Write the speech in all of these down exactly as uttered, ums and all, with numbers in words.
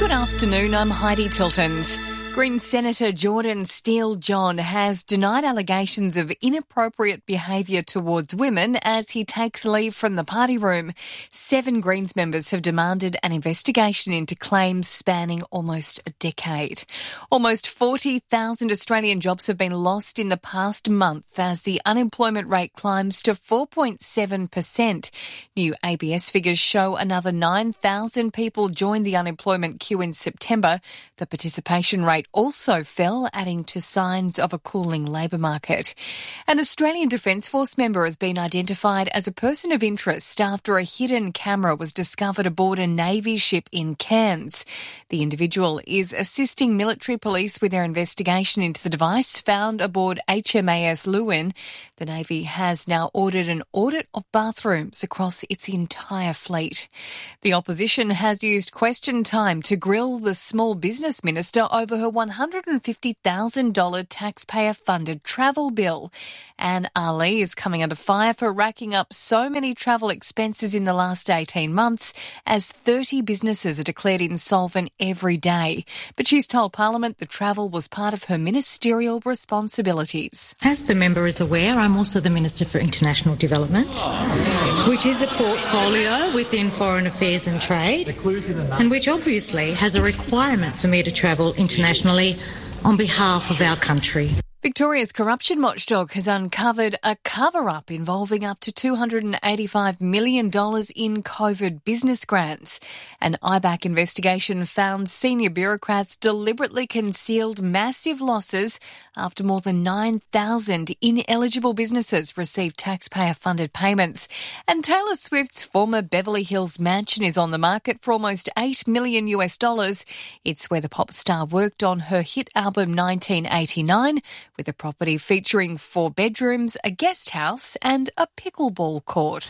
Good afternoon, I'm Heidi Tiltons. Green Senator Jordan Steele-John has denied allegations of inappropriate behaviour towards women as he takes leave from the party room. Seven Greens members have demanded an investigation into claims spanning almost a decade. Almost forty thousand Australian jobs have been lost in the past month as the unemployment rate climbs to four point seven percent. New A B S figures show another nine thousand people joined the unemployment queue in September. The participation rate also fell, adding to signs of a cooling labour market. An Australian Defence Force member has been identified as a person of interest after a hidden camera was discovered aboard a Navy ship in Cairns. The individual is assisting military police with their investigation into the device found aboard H M A S Lewin. The Navy has now ordered an audit of bathrooms across its entire fleet. The opposition has used question time to grill the Small Business Minister over her one hundred fifty thousand dollars taxpayer-funded travel bill. Anne Ali is coming under fire for racking up so many travel expenses in the last eighteen months as thirty businesses are declared insolvent every day. But she's told Parliament the travel was part of her ministerial responsibilities. As the member is aware, I'm also the Minister for International Development, which is a portfolio within Foreign Affairs and Trade, and which obviously has a requirement for me to travel internationally on behalf of our country. Victoria's corruption watchdog has uncovered a cover-up involving up to two hundred eighty-five million dollars in COVID business grants. An I B A C investigation found senior bureaucrats deliberately concealed massive losses after more than nine thousand ineligible businesses received taxpayer-funded payments. And Taylor Swift's former Beverly Hills mansion is on the market for almost eight million US dollars. It's where the pop star worked on her hit album nineteen eighty-nine, with a property featuring four bedrooms, a guest house and a pickleball court.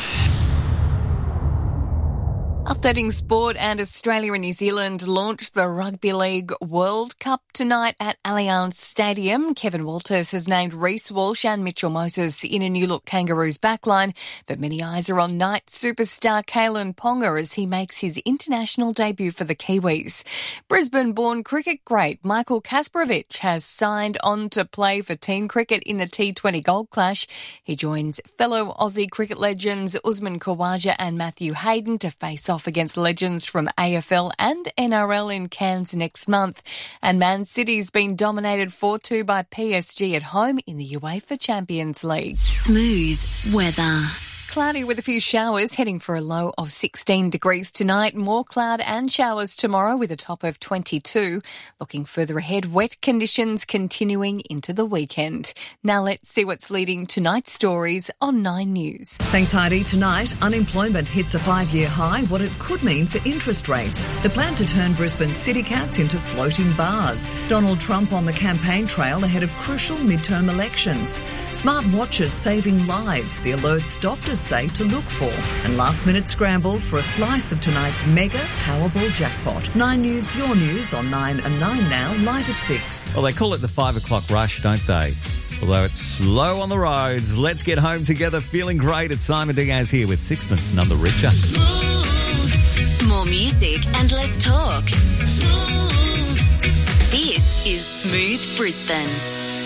Updating sport, and Australia and New Zealand launched the Rugby League World Cup tonight at Allianz Stadium. Kevin Walters has named Reece Walsh and Mitchell Moses in a new-look Kangaroos backline, but many eyes are on Knight superstar Kalen Ponga as he makes his international debut for the Kiwis. Brisbane-born cricket great Michael Kasparovich has signed on to play for team cricket in the T twenty Gold Clash. He joins fellow Aussie cricket legends Usman Khawaja and Matthew Hayden to face off against legends from A F L and N R L in Cairns next month. And Man City's been dominated four two by P S G at home in the UEFA Champions League. Smooth weather. Cloudy with a few showers, heading for a low of sixteen degrees tonight. More cloud and showers tomorrow with a top of twenty-two. Looking further ahead, wet conditions continuing into the weekend. Now let's see what's leading tonight's stories on Nine News. Thanks, Heidi. Tonight, unemployment hits a five-year high, what it could mean for interest rates. The plan to turn Brisbane city cats into floating bars. Donald Trump on the campaign trail ahead of crucial midterm elections. Smart watches saving lives, the alerts doctors say to look for. And last-minute scramble for a slice of tonight's mega Powerball jackpot. Nine News, your news on nine and nine now, live at six. Well, they call it the five o'clock rush, don't they? Although it's slow on the roads, let's get home together feeling great. It's Simon Diaz here with Sixpence None the Richer. Smooth. More music and less talk. Smooth. This is Smooth Brisbane.